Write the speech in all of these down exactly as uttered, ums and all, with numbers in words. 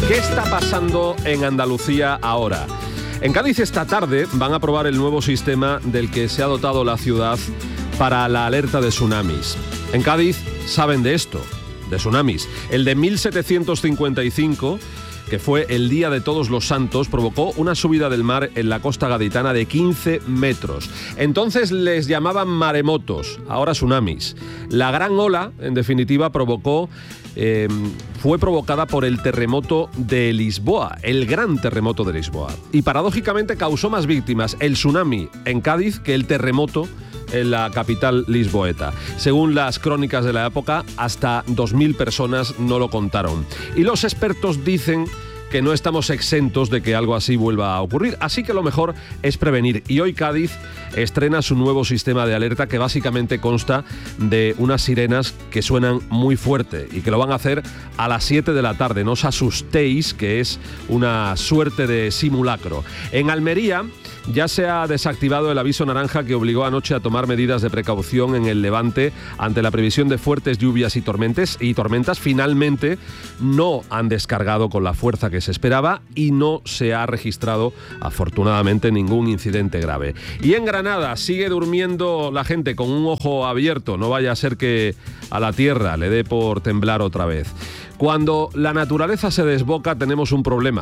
¿Qué está pasando en Andalucía ahora? En Cádiz esta tarde van a aprobar el nuevo sistema del que se ha dotado la ciudad para la alerta de tsunamis. En Cádiz saben de esto, de tsunamis. El de mil setecientos cincuenta y cinco, que fue el Día de Todos los Santos, provocó una subida del mar en la costa gaditana de quince metros. Entonces les llamaban maremotos, ahora tsunamis. La gran ola, en definitiva, provocó... Eh, fue provocada por el terremoto de Lisboa, el gran terremoto de Lisboa. Y paradójicamente causó más víctimas el tsunami en Cádiz que el terremoto en la capital lisboeta. Según las crónicas de la época, hasta dos mil personas no lo contaron. Y los expertos dicen que no estamos exentos de que algo así vuelva a ocurrir, así que lo mejor es prevenir. Y hoy Cádiz estrena su nuevo sistema de alerta, que básicamente consta de unas sirenas que suenan muy fuerte y que lo van a hacer a las siete de la tarde. No os asustéis, que es una suerte de simulacro. En Almería ya se ha desactivado el aviso naranja que obligó anoche a tomar medidas de precaución en el Levante ante la previsión de fuertes lluvias y tormentas. Y tormentas finalmente no han descargado con la fuerza que se esperaba y no se ha registrado, afortunadamente, ningún incidente grave. Y en Granada sigue durmiendo la gente con un ojo abierto. No vaya a ser que a la tierra le dé por temblar otra vez. Cuando la naturaleza se desboca tenemos un problema,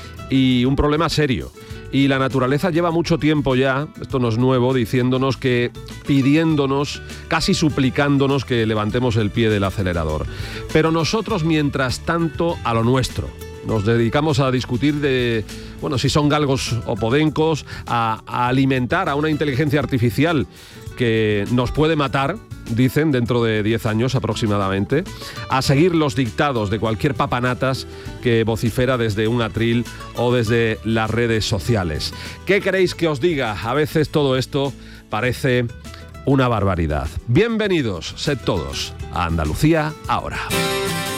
y un problema serio. Y la naturaleza lleva mucho tiempo ya, esto no es nuevo, diciéndonos que, pidiéndonos, casi suplicándonos que levantemos el pie del acelerador. Pero nosotros, mientras tanto, a lo nuestro. Nos dedicamos a discutir de, bueno, si son galgos o podencos, a, a alimentar a una inteligencia artificial que nos puede matar, dicen, dentro de diez años aproximadamente, a seguir los dictados de cualquier papanatas que vocifera desde un atril o desde las redes sociales. ¿Qué queréis que os diga? A veces todo esto parece una barbaridad. Bienvenidos, sed todos, a Andalucía ahora.